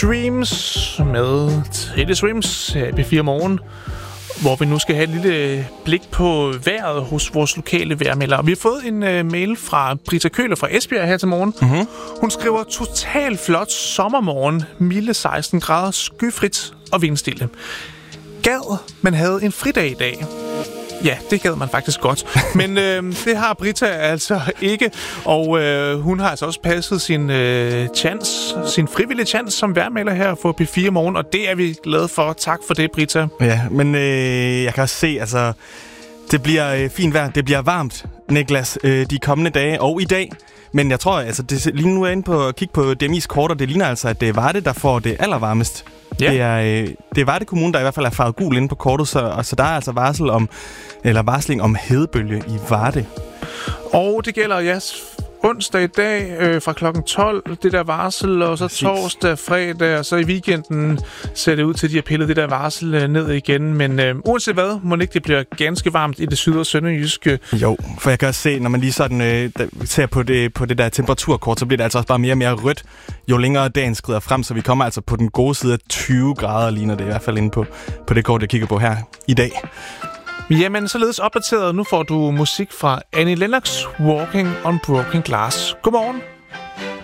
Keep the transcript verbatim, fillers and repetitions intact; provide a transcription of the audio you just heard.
Dreams med Teddy Swims her i P fire Morgen, hvor vi nu skal have et lille blik på vejret hos vores lokale vejrmelder. Vi har fået en uh, mail fra Britta Køhler fra Esbjerg her til morgen. Mm-hmm. Hun skriver, total flot sommermorgen, milde seksten grader, skyfrit og vindstille. Gad, man havde en fridag i dag. Ja, det gad man faktisk godt. Men øh, det har Britta altså ikke. Og øh, hun har altså også passet sin øh, chance, sin frivillige chance som vejrmelder her for P fire Morgen. Og det er vi glade for. Tak for det, Britta. Ja, men øh, jeg kan også se, altså, det bliver øh, fint vejr. Det bliver varmt, Niklas, øh, de kommende dage og i dag. Men jeg tror, altså, det, lige nu er jeg inde på at kigge på D M I's kort, og det ligner altså, at det er Varde, der får det allervarmest. Ja. Det er, øh, det er Varde Kommune, der i hvert fald er farvet gul inde på kortet, så, og, så der er altså varsel om, eller varsling om hedebølge i Varde. Og det gælder, ja, onsdag i dag øh, fra klokken tolv, det der varsel, og så Præcis. torsdag, fredag, og så i weekenden ser det ud til, at de har pillet det der varsel øh, ned igen. Men øh, uanset hvad, må ikke det bliver ganske varmt i det syd- og sønderjyske. Jo, for jeg kan også se, når man lige sådan øh, ser på det, på det der temperaturkort, så bliver det altså også bare mere og mere rødt, jo længere dagen skrider frem, så vi kommer altså på den gode side af tyve grader, ligner det i hvert fald inde på, på det kort, jeg kigger på her i dag. Jamen, således opdateret. Nu får du musik fra Annie Lennox, Walking on Broken Glass. Godmorgen.